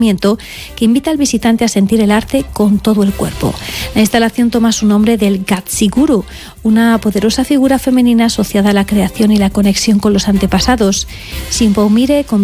que invita al visitante a sentir el arte con todo el cuerpo. La instalación toma su nombre del Gatsiguru, una poderosa figura femenina asociada a la creación y la conexión con los antepasados. Sinpoumire